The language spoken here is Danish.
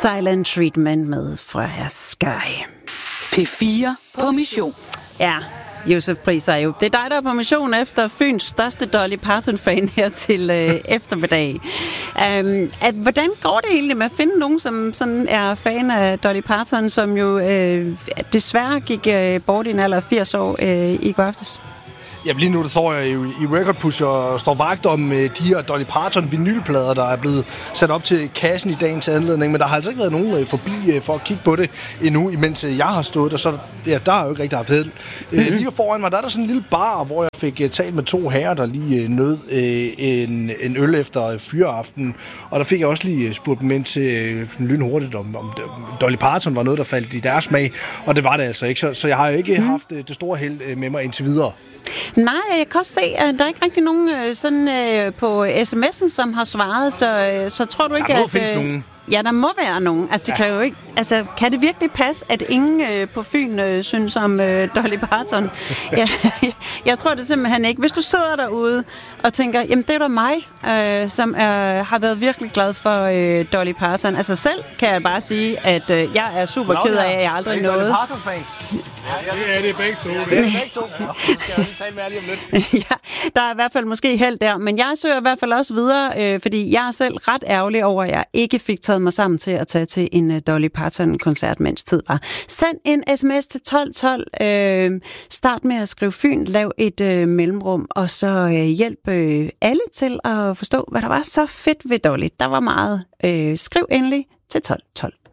Silent Treatment med Freja Sky. P4 på mission. Ja, Josef Pris er jo. Det er dig, der er på mission efter Fyns største Dolly Parton-fan her til eftermiddag. Hvordan går det egentlig med at finde nogen, som sådan er fan af Dolly Parton, som jo desværre gik bort i en alder af 80 år i går aftes? Jamen lige nu der står jeg jo i Record Pusher og står vagt om de her Dolly Parton vinylplader, der er blevet sat op til kassen i dagens anledning, men der har altså ikke været nogen forbi for at kigge på det endnu, imens jeg har stået der, så ja, der har jeg jo ikke rigtig haft held. Lige foran mig, der er der sådan en lille bar, hvor jeg fik talt med 2 herrer, der lige nød en øl efter fyreaften, og der fik jeg også lige spurgt dem ind til lynhurtigt, om Dolly Parton var noget, der faldt i deres smag, og det var det altså ikke, så jeg har jo ikke haft det store held med mig indtil videre. Nej, jeg kan også se, at der er ikke rigtig nogen sådan på sms'en, som har svaret, så tror du ikke, der må findes nogen. Ja, der må være nogen. Altså, det kan jo ikke. Altså, kan det virkelig passe, at ingen på Fyn synes om Dolly Parton? Jeg tror det simpelthen ikke. Hvis du sidder derude og tænker, jamen det er da mig, som har været virkelig glad for Dolly Parton. Altså selv kan jeg bare sige, at jeg er super ked af, at jeg aldrig nåede. Dolly Parton-fans? Ja, det er begge to. Det er begge to. Ja, skal jeg lige tale med jer lige om lidt. Ja, der er i hvert fald måske held der, men jeg søger i hvert fald også videre, fordi jeg er selv ret ærgerlig over, at jeg ikke fik taget mig sammen til at tage til en Dolly Parton-koncert, mens tid var. Send en sms til 1212. Start med at skrive Fyn, lav et mellemrum, og så hjælp alle til at forstå, hvad der var så fedt ved Dolly. Der var meget. Skriv endelig til 1212.